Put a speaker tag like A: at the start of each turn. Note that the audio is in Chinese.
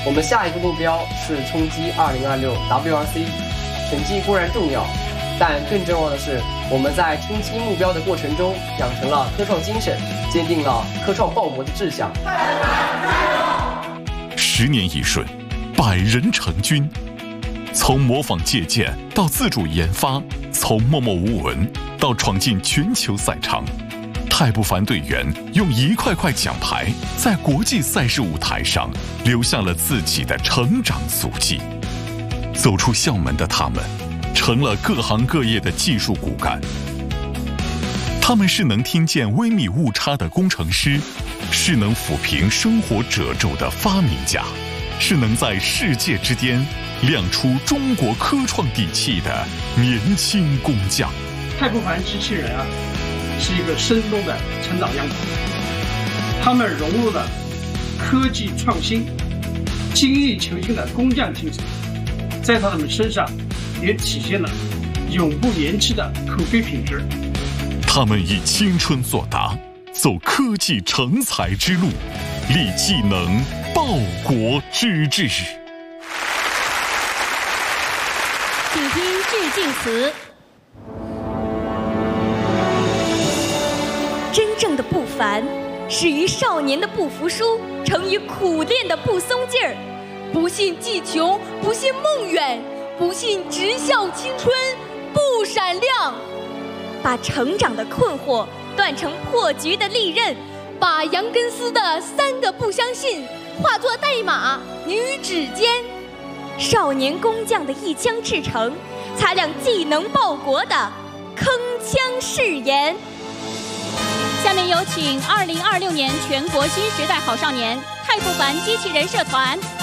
A: 我们下一个目标是冲击2026 WRC， 成绩固然重要，但更重要的是，我们在冲击目标的过程中，养成了科创精神，坚定了科创报国的志向。
B: 10年一顺，100人成军。从模仿借鉴到自主研发，从默默无闻到闯进全球赛场，太不凡队员用一块块奖牌在国际赛事舞台上留下了自己的成长足迹。走出校门的他们，成了各行各业的技术骨干。他们是能听见微米误差的工程师，是能抚平生活褶皱的发明家，是能在世界之巅亮出中国科创底气的年轻工匠。
C: 太不凡机器人是一个生动的成长样本，他们融入了科技创新、精益求精的工匠精神，在他们身上也体现了永不言弃的口碑品质。
B: 他们以青春作答，走科技成才之路，立技能报国之志。
D: 请听致敬词。真正的不凡，始于少年的不服输，成于苦练的不松劲儿。不信技穷，不信梦远，不信职校青春不闪亮。把成长的困惑断成破局的利刃，把杨根思的3个不相信化作代码凝于指尖。少年工匠的一腔赤诚，擦亮技能报国的铿锵誓言。
E: 下面有请2026年全国新时代好少年太不凡机器人社团